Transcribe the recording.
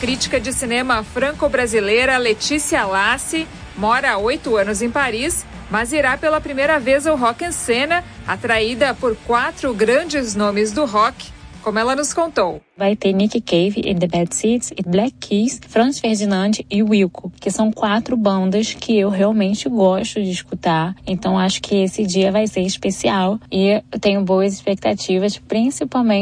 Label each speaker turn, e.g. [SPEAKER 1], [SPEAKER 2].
[SPEAKER 1] crítica de cinema franco-brasileira Letícia Lassi mora há 8 anos em Paris, mas irá pela primeira vez ao Rock em Cena, atraída por 4 grandes nomes do rock, como ela nos contou.
[SPEAKER 2] Vai ter Nick Cave e The Bad Seeds, e Black Keys, Franz Ferdinand e Wilco, que são 4 bandas que eu realmente gosto de escutar. Então acho que esse dia vai ser especial e eu tenho boas expectativas, principalmente